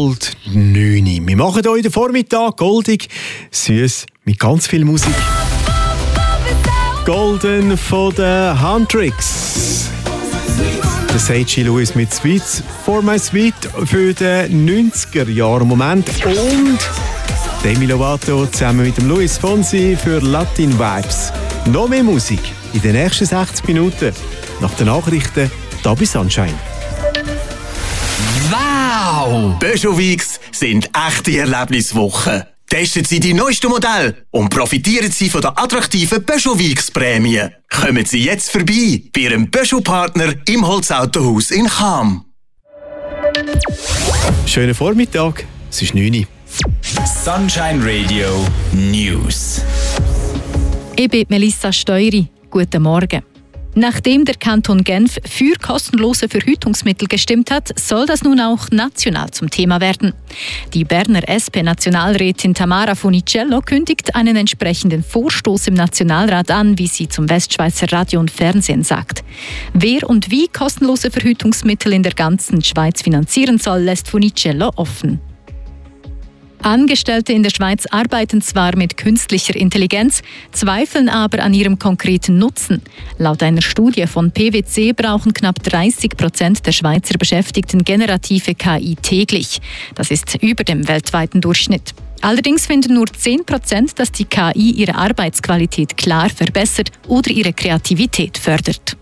Gold 9. Wir machen heute den Vormittag goldig, süß mit ganz viel Musik. Golden von den Huntrix. Der Seiji Lewis mit Sweets for my Sweet für den 90er-Jahren Moment. Und Demi Lovato zusammen mit dem Luis Fonsi für Latin Vibes. Noch mehr Musik in den nächsten 60 Minuten. Nach den Nachrichten da bei Sunshine. Wow! Peugeot Weeks sind echte Erlebniswochen. Testen Sie die neuesten Modelle und profitieren Sie von der attraktiven Peugeot Weeks Prämie. Kommen Sie jetzt vorbei bei Ihrem Peugeot-Partner im Holzautohaus in Cham. Schönen Vormittag, es ist 9 Uhr. Sunshine Radio News. Ich bin Melissa Steury. Guten Morgen. Nachdem der Kanton Genf für kostenlose Verhütungsmittel gestimmt hat, soll das nun auch national zum Thema werden. Die Berner SP-Nationalrätin Tamara Funicello kündigt einen entsprechenden Vorstoß im Nationalrat an, wie sie zum Westschweizer Radio und Fernsehen sagt. Wer und wie kostenlose Verhütungsmittel in der ganzen Schweiz finanzieren soll, lässt Funicello offen. Angestellte in der Schweiz arbeiten zwar mit künstlicher Intelligenz, zweifeln aber an ihrem konkreten Nutzen. Laut einer Studie von PwC brauchen knapp 30% der Schweizer Beschäftigten generative KI täglich. Das ist über dem weltweiten Durchschnitt. Allerdings finden nur 10%, dass die KI ihre Arbeitsqualität klar verbessert oder ihre Kreativität fördert.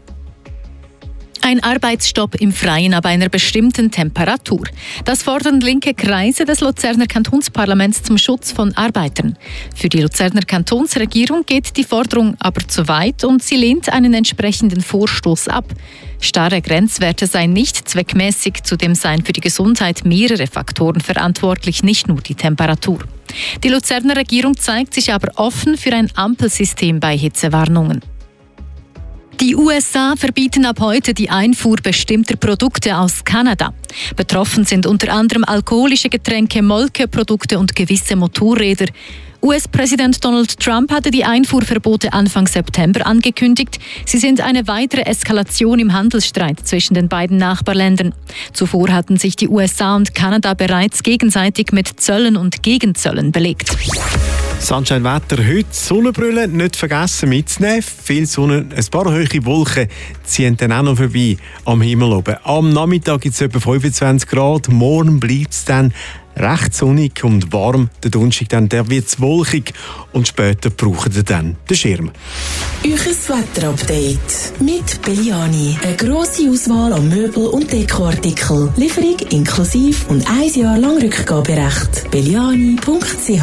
Ein Arbeitsstopp im Freien ab einer bestimmten Temperatur. Das fordern linke Kreise des Luzerner Kantonsparlaments zum Schutz von Arbeitern. Für die Luzerner Kantonsregierung geht die Forderung aber zu weit und sie lehnt einen entsprechenden Vorstoß ab. Starre Grenzwerte seien nicht zweckmäßig, zudem seien für die Gesundheit mehrere Faktoren verantwortlich, nicht nur die Temperatur. Die Luzerner Regierung zeigt sich aber offen für ein Ampelsystem bei Hitzewarnungen. Die USA verbieten ab heute die Einfuhr bestimmter Produkte aus Kanada. Betroffen sind unter anderem alkoholische Getränke, Molkeprodukte und gewisse Motorräder. US-Präsident Donald Trump hatte die Einfuhrverbote Anfang September angekündigt. Sie sind eine weitere Eskalation im Handelsstreit zwischen den beiden Nachbarländern. Zuvor hatten sich die USA und Kanada bereits gegenseitig mit Zöllen und Gegenzöllen belegt. Sunshine-Wetter heute, Sonnenbrille nicht vergessen mitzunehmen. Viel Sonne, ein paar hohe Wolken ziehen dann auch noch vorbei am Himmel oben. Am Nachmittag gibt es etwa 25 Grad, morgen bleibt es dann recht sonnig und warm. Der Donnerstag dann, der wird es wolkig und später brauchen wir dann den Schirm. Euches Wetterupdate mit Belliani. Eine grosse Auswahl an Möbel- und Dekoartikeln. Lieferung inklusive und 1 Jahr lang Rückgaberecht. belliani.ch.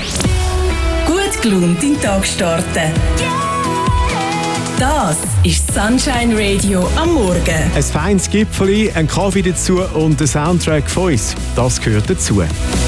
Gut gelaunt in den Tag starten. Das ist Sunshine Radio am Morgen. Ein feines Gipfeli, ein Kaffee dazu und der Soundtrack von uns. Das gehört dazu.